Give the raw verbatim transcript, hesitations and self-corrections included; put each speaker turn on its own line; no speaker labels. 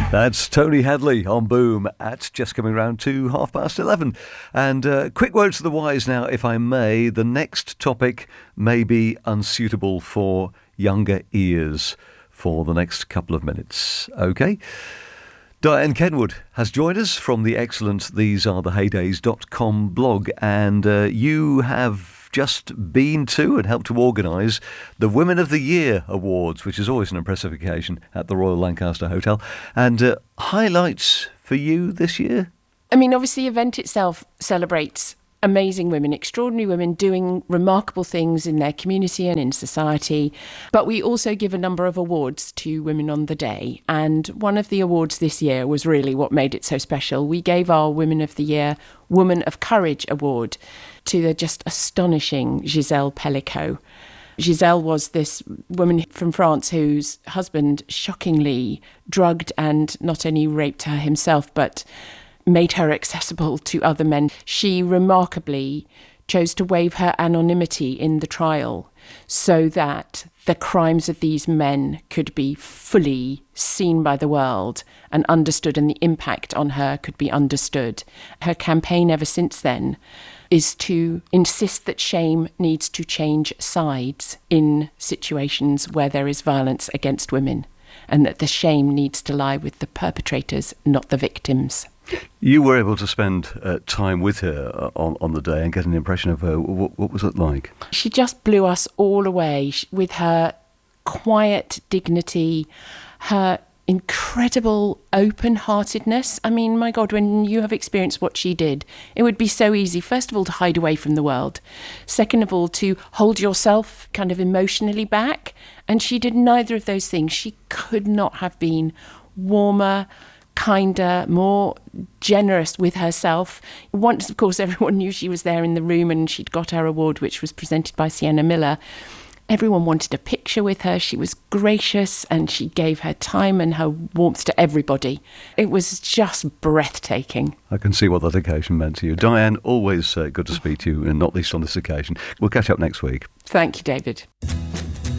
That's Tony Hadley on Boom at just coming round to half past eleven. And uh, quick words to the wise now, if I may. The next topic may be unsuitable for younger ears for the next couple of minutes. OK? Diane Kenwood has joined us from the excellent these are the heydays dot com blog, and uh, you have just been to and helped to organise the Women of the Year Awards, which is always an impressive occasion at the Royal Lancaster Hotel. And uh, highlights for you this year?
I mean, obviously the event itself celebrates amazing women, extraordinary women doing remarkable things in their community and in society. But we also give a number of awards to women on the day. And one of the awards this year was really what made it so special. We gave our Women of the Year Woman of Courage Award to the just astonishing Gisèle Pellicot. Gisèle was this woman from France whose husband shockingly drugged and not only raped her himself, but made her accessible to other men. She remarkably chose to waive her anonymity in the trial so that the crimes of these men could be fully seen by the world and understood, and the impact on her could be understood. Her campaign ever since then is to insist that shame needs to change sides in situations where there is violence against women, and that the shame needs to lie with the perpetrators, not the victims.
You were able to spend uh, time with her on, on the day and get an impression of her. What, what was it like?
She just blew us all away with her quiet dignity, her incredible open-heartedness. I mean, my God, when you have experienced what she did, it would be so easy, first of all, to hide away from the world. Second of all, to hold yourself kind of emotionally back. And she did neither of those things. She could not have been warmer, kinder, more generous with herself. Once, of course, everyone knew she was there in the room and she'd got her award, which was presented by Sienna Miller. Everyone wanted a picture with her. She was gracious and she gave her time and her warmth to everybody. It was just breathtaking.
I can see what that occasion meant to you. Diane, always uh, good to speak to you, and not least on this occasion. We'll catch up next week.
Thank you, David.